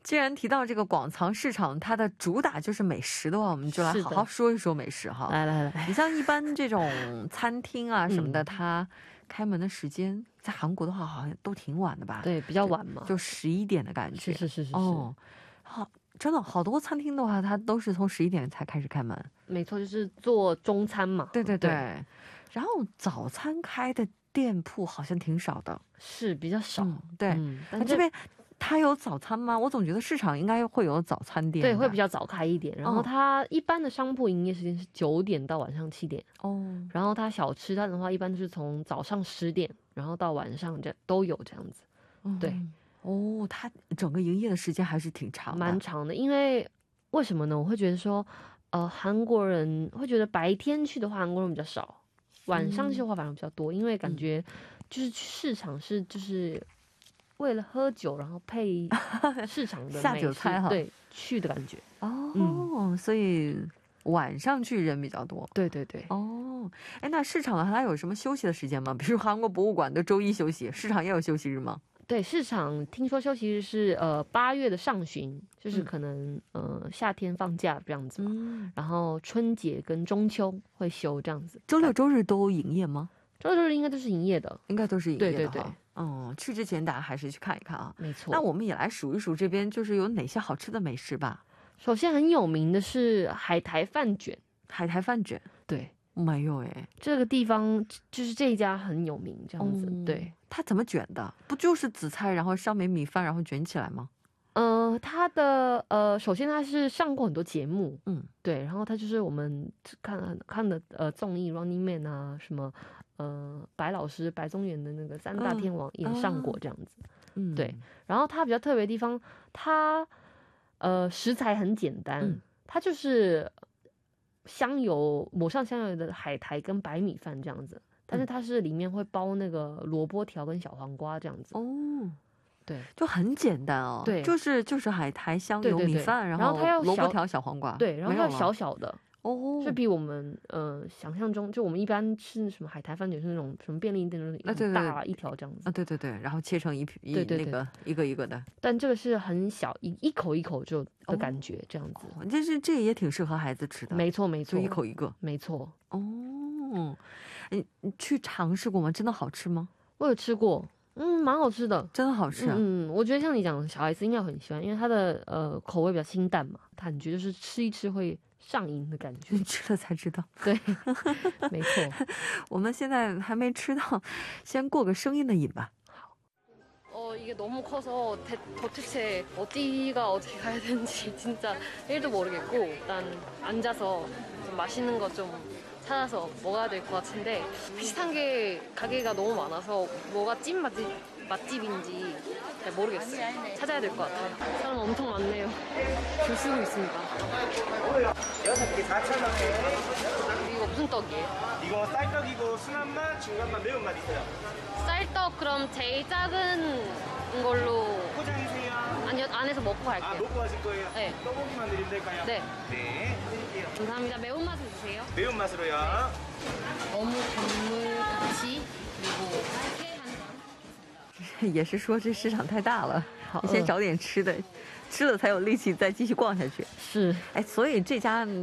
既然提到这个广藏市场，它的主打就是美食的话，我们就来好好说一说美食哈。 来来来， 你像一般这种餐厅啊什么的，它开门的时间在韩国的话好像都挺晚的吧？ 对，比较晚嘛， 就11点的感觉。 是哦，好，真的好多餐厅的话，它都是从11点才开始开门。 没错，就是做中餐嘛。 对对对。然后早餐开的店铺好像挺少的， 是比较少。 对，那这边它有早餐吗？我总觉得市场应该会有早餐店。 对，会比较早开一点。然后它一般的商铺营业时间是9点到晚上7点。然后它小吃摊的话，一般就是从早上10点，然后到晚上都有这样子。对。 它整个营业的时间还是挺长的， 蛮长的。因为为什么呢？我会觉得说，韩国人会觉得白天去的话，韩国人比较少。晚上去的话反而比较多，因为感觉就是去市场是就是为了喝酒，然后配市场的下酒菜哈， 对，去的感觉。 所以晚上去人比较多。 对对对。 那市场的话它有什么休息的时间吗？比如韩国博物馆的周一休息，市场也有休息日吗？ 对，市场听说休息日是8月的上旬，就是可能夏天放假这样子嘛。然后春节跟中秋会休这样子。 周六周日都营业吗？ 周六周日应该都是营业的， 应该都是营业的。 对对对。 去之前大家还是去看一看啊。 没错。 那我们也来数一数这边就是有哪些好吃的美食吧。 首先很有名的是海苔饭卷。 海苔饭卷， 对。 没有哎， 这个地方就是这一家很有名这样子。对， 它怎么卷的？不就是紫菜然后上面米饭然后卷起来吗？ 它的首先它是上过很多节目。对，然后它就是我们看的综艺 Running Man 啊，什么白老师白宗元的那个3大天王也上过这样子。对，然后它比较特别的地方，它食材很简单，它就是抹上香油的海苔跟白米饭这样子，但是它是里面会包那个萝卜条跟小黄瓜这样子。对， 就很简单哦。对，就是海苔香油米饭，然后它要萝卜条小黄瓜。 对，然后它要小小的。就比我们想象中，就我们一般吃什么海苔饭卷是那种什么便利店那种大一条这样子。 对对对，然后切成一个的。 但这个是很小，一口一口就的感觉这样子。 这也挺适合孩子吃的。 没错没错， 就一口一个。 没错。 你去尝试过吗？真的好吃吗？ 我有吃过。蛮好吃的， 真的好吃啊。 我觉得像你讲的小孩子应该很喜欢，因为它的口味比较清淡嘛，感觉就是吃一吃会上瘾的感觉。 你吃了才知道。 对，没错。 我们现在还没吃到，先过个声音的瘾吧。 好。이게 너무 커서 도대체 어디가 어떻게 가야 되는지 진짜 1도 모르겠고 일단 앉아서 좀 맛있는 거 좀 찾아서 먹어야 될 것 같은데 비슷한 게 가게가 너무 많아서 뭐가 찐 맛집인지 잘 모르겠어요. 찾아야 될 것 같아요. 사람 엄청 많네요. 줄 서고 있습니다. 6개 4,000원에. 이거 무슨 떡이에요? 이거 쌀떡이고 순한맛, 중간맛, 매운맛 있어요. 쌀떡 그럼 제일 작은 걸로 포장이세요? 아니요, 안에서 먹고 갈게요. 먹고 가실 거예요? 네. 떡볶이만 드리면 될까요? 네. 네, 드릴게요. 감사합니다. 매운맛을 주세요. 매운맛으로요. 어묵 국물같이 그리고 깨 한 장. 也是说这市场太大了，你先找点吃的，吃了才有力气再继续逛下去。 是， 所以这家